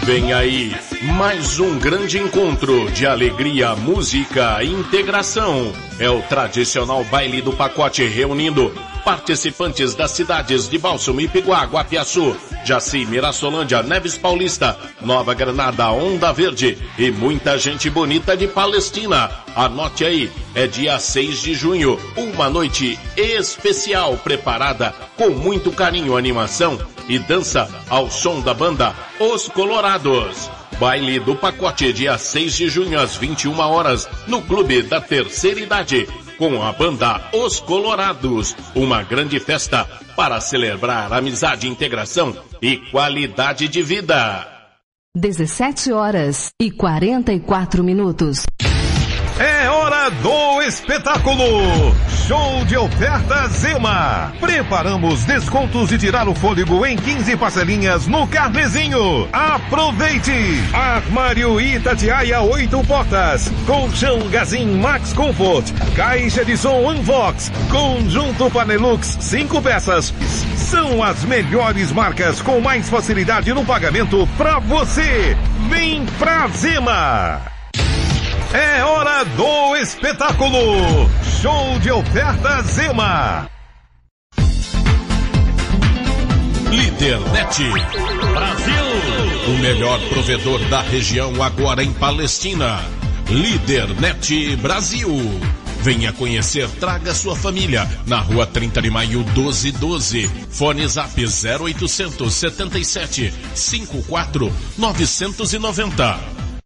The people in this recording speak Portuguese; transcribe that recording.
Vem aí, mais um grande encontro de alegria, música e integração. É o tradicional baile do pacote reunindo participantes das cidades de Bálsamo, Ipiguá, Guapiaçu, Jaci, Mirassolândia, Neves Paulista, Nova Granada, Onda Verde e muita gente bonita de Palestina. Anote aí, é dia 6 de junho, uma noite especial preparada com muito carinho, animação e dança ao som da banda Os Colorados. Baile do pacote, dia 6 de junho às 21 horas, no Clube da Terceira Idade, com a banda Os Colorados. Uma grande festa para celebrar amizade, integração e qualidade de vida. 17h44. É hora do espetáculo! Show de oferta Zema! Preparamos descontos de tirar o fôlego em 15 parcelinhas no Carnezinho. Aproveite! Armário Itatiaia 8 portas, colchão Gazin Max Comfort, caixa de som Unvox, conjunto Panelux 5 peças. São as melhores marcas com mais facilidade no pagamento pra você. Vem pra Zema! É hora do espetáculo! Show de oferta Zema! Lídernet Brasil, o melhor provedor da região agora em Palestina. Lídernet Brasil. Venha conhecer, traga sua família. Na rua 30 de maio 1212. Fone Zap 0800 77 54 990.